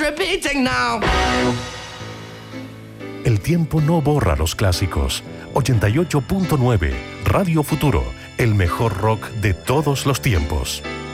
repeating now. El tiempo no borra los clásicos. 88.9 Radio Futuro, el mejor rock de todos los tiempos.